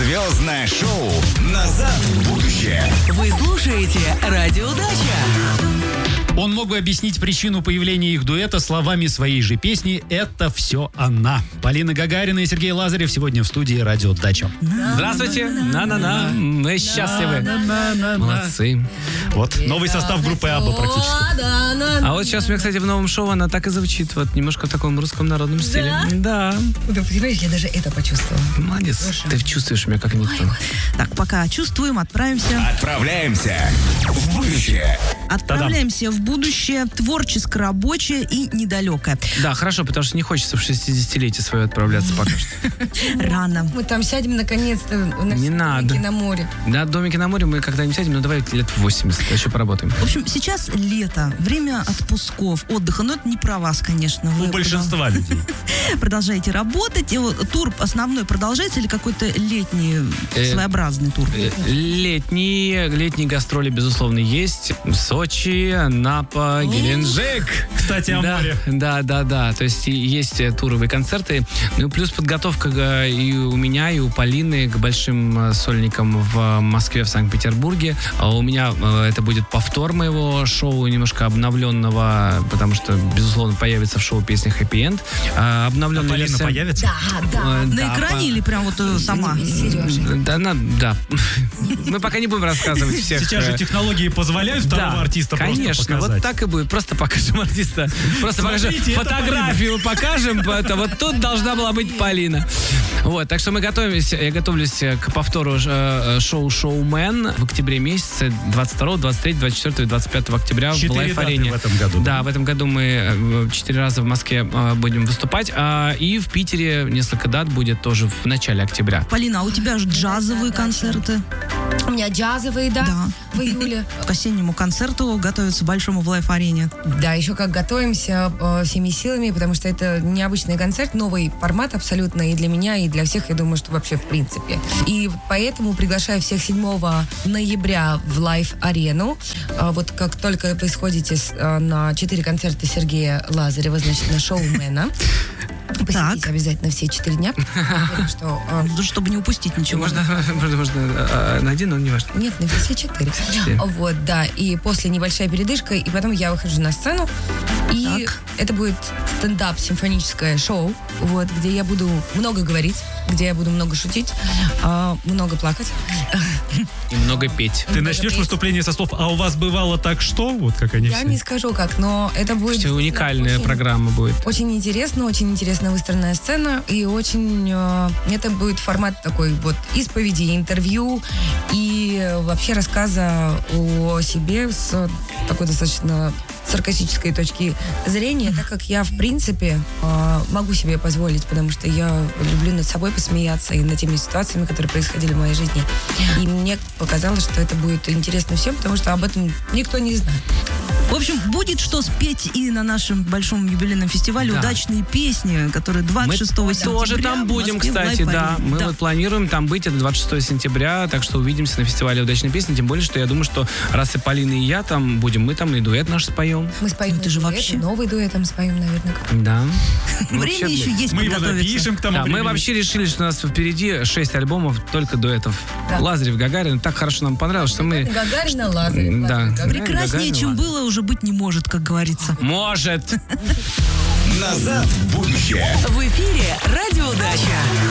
Звездное шоу «Назад в будущее». Вы слушаете Радио Дача. Он мог бы объяснить причину появления их дуэта словами своей же песни «Это все она». Полина Гагарина и Сергей Лазарев сегодня в студии Радио Дача. Здравствуйте. На-на-на. Мы счастливы. Молодцы. Вот новый состав группы Абба практически. А вот сейчас у меня, кстати, в новом шоу она так и звучит. Вот немножко в таком русском народном стиле. Да. Ты понимаешь, я даже это почувствовала. Молодец. Слушай. Ты чувствуешь меня как никто. Так, пока чувствуем, отправимся В будущее. в будущее, творческо-рабочее и недалекое. Да, хорошо, потому что не хочется в 60-летие свое отправляться пока что. Рано. Мы там сядем наконец-то на Не надо. на море. На домике на море мы когда-нибудь сядем, но давай лет в 80, еще поработаем. В общем, сейчас лето, время отпусков, отдыха, но это не про вас, конечно. Вы У большинства людей. продолжаете работать. И вот тур основной продолжается или какой-то летний, своеобразный тур? Летние гастроли, безусловно, есть. Сочи, Анапа, Геленджик. Кстати, о море. Да. То есть есть туровые концерты. Ну и плюс подготовка и у меня, и у Полины к большим сольникам в Москве, в Санкт-Петербурге. А у меня это будет повтор моего шоу, немножко обновленного, потому что, безусловно, появится в шоу песня «Happy End». Обновленная Полина версия... появится? Да. На экране или прям вот сама? Сережа. Да. Мы пока не будем рассказывать всех. Сейчас же технологии позволяют второго артиста конечно, просто показать. вот так и будет. Просто покажем артиста. Просто покажем Смотрите, это фотографию, покажем. Вот тут должна была быть Полина. Вот, так что мы готовимся. Я готовлюсь к повтору шоу «Шоумен» в октябре месяце 22, 23, 24 и 25 октября в 4 Лайф-арене. даты в этом году. Да, в этом году мы 4 раза в Москве будем выступать. И в Питере несколько дат будет тоже в начале октября. Полина, а у тебя же джазовые концерты. У меня джазовые, да, в июле. К осеннему концерту готовятся большому в Лайф-арене. Да, еще как готовимся всеми силами, потому что это необычный концерт, новый формат абсолютно и для меня, и для всех, я думаю, что вообще в принципе. И поэтому приглашаю всех 7 ноября в Лайф-арену. Вот как только вы сходите на 4 концерта Сергея Лазарева, значит, на шоумена, посетите обязательно все 4 дня. Что, чтобы не упустить ничего. Можно на один, но не важно. нет, на все 4. Вот, да. И после небольшая передышка, и потом я выхожу на сцену. И это будет стендап-симфоническое шоу, вот, где я буду много говорить, где я буду много шутить, много плакать. И много петь. Ты начнешь выступление со слов «А у вас бывало так что?» Вот как они Я все. не скажу как, но это будет... Слушайте, уникальная программа будет. Очень интересно выстроенная сцена, и очень... это будет формат такой вот исповеди, интервью и вообще рассказа о себе с такой достаточно саркастической точки зрения, так как я, в принципе, могу себе позволить, потому что я люблю над собой посмеяться и над теми ситуациями, которые происходили в моей жизни. И мне показалось, что это будет интересно всем, потому что об этом никто не знает. В общем, будет что спеть и на нашем большом юбилейном фестивале «Удачные песни», который 26 Мы сентября тоже там в будем, Москве в кстати, да. Лайф-арене. Мы вот планируем там быть, это 26 сентября, так что увидимся на фестивале «Удачные песни», тем более, что я думаю, что раз и Полина, и я там будем, мы там и дуэт наш споем. Мы споем Это же дуэт, вообще. новый дуэтом споем, наверное. Да. Время еще есть Мы его подготовиться. напишем к тому Да, мы времени. вообще решили, что у нас впереди 6 альбомов только дуэтов. Да. Лазарев, Гагарин. Так хорошо нам понравилось, что мы... Гагарина, Лазарев. Да. Прекраснее, Гагарин, чем ладно. было, уже быть не может, как говорится. Может. «Назад в будущее». В эфире «Радио Дача».